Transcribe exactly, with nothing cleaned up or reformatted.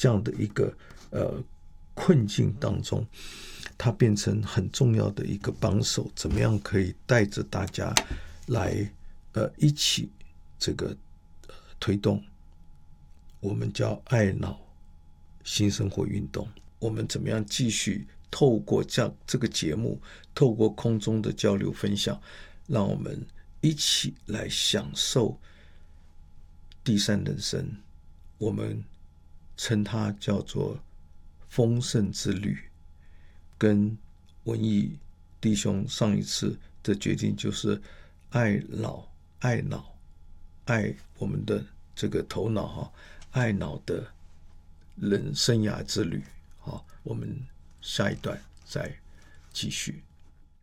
这样的一个呃困境当中，他变成很重要的一个帮手，怎么样可以带着大家来呃一起这个、呃、推动我们叫爱脑新生活运动。我们怎么样继续透过这样这个节目，透过空中的交流分享，让我们一起来享受第三人生。我们称它叫做丰盛之旅。跟文艺弟兄上一次的决定就是爱老爱脑爱我们的这个头脑哈，爱脑的人生涯之旅。好，我们下一段再继续。